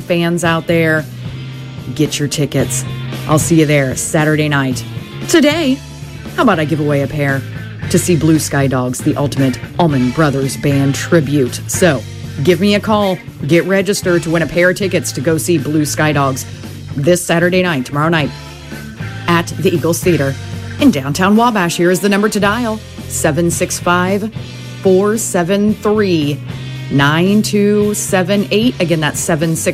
fans out there, get your tickets. I'll see you there Saturday night. Today, how about I give away a pair to see Blue Sky Dogs, the ultimate Allman Brothers Band tribute. So give me a call. Get registered to win a pair of tickets to go see Blue Sky Dogs this Saturday night, tomorrow night, at the Eagles Theater in downtown Wabash. Here is the number to dial, 765-473-9278. Again, that's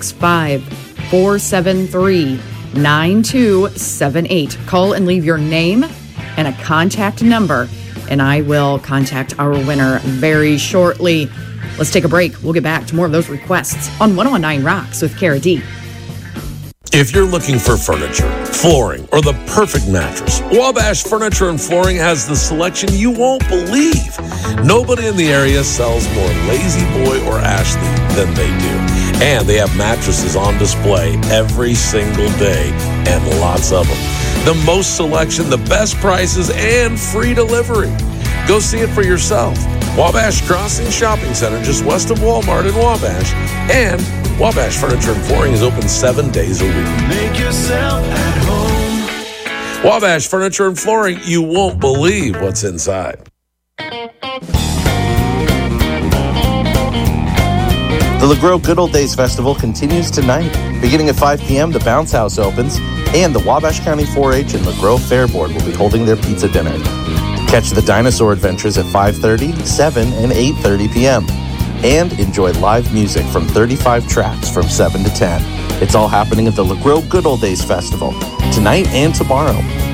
765-473-9278. Call and leave your name and a contact number, and I will contact our winner very shortly. Let's take a break. We'll get back to more of those requests on 101.9 Rocks with Cara D. If you're looking for furniture, flooring, or the perfect mattress, Wabash Furniture and Flooring has the selection you won't believe. Nobody in the area sells more Lazy Boy or Ashley than they do. And they have mattresses on display every single day, and lots of them. The most selection, the best prices, and free delivery. Go see it for yourself. Wabash Crossing Shopping Center, just west of Walmart in Wabash. And Wabash Furniture and Flooring is open 7 days a week. Make yourself at home. Wabash Furniture and Flooring, you won't believe what's inside. The LeGros Good Old Days Festival continues tonight. Beginning at 5 p.m., the Bounce House opens, and the Wabash County 4-H and LeGros Fair Board will be holding their pizza dinner. Catch the Dinosaur Adventures at 5:30, 7, and 8:30 p.m. And enjoy live music from 35 tracks from 7 to 10. It's all happening at the LeGros Good Old Days Festival tonight and tomorrow.